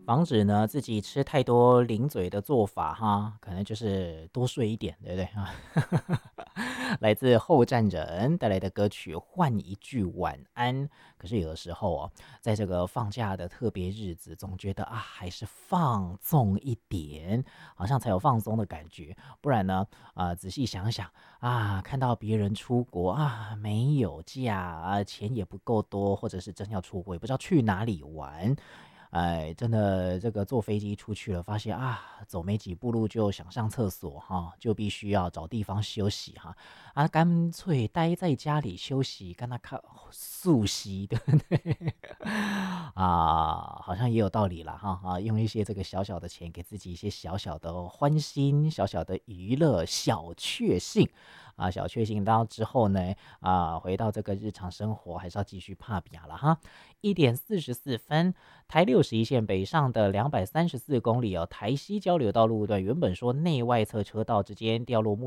防止呢自己吃太多零嘴的做法哈，可能就是多睡一点，对不对啊？来自后站人带来的歌曲《换一句晚安》。可是有的时候哦，在这个放假的特别日子，总觉得啊，还是放纵一点，好像才有放松的感觉。不然呢，仔细想想啊，看到别人出国啊，没有假啊，钱也不够多，或者是真要出国，也不知道去哪里玩。哎，真的，这个坐飞机出去了，发现啊，走没几步路就想上厕所哈，就必须要找地方休息哈，干脆待在家里休息，跟他看速息，对不对？好像也有道理了哈用一些这个小小的钱，给自己一些小小的欢心、小小的娱乐、小确幸小确幸到之后呢回到这个日常生活，还是要继续怕比亚了哈。1:44，台61线北上的234公里哦，台西交流道路段原本说内外侧车道之间掉落